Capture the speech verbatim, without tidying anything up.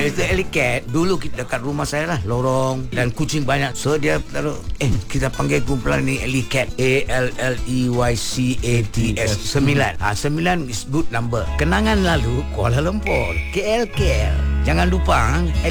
Itu Alley Cat. Dulu kita dekat rumah saya lah, lorong dan kucing banyak. So dia taruh, eh kita panggil kumpulan ni Alley Cat. A L L E Y C A T S. Sembilan. Ha, sembilan is good number. Kenangan lalu Kuala Lumpur, K L K L. Jangan lupa, ha?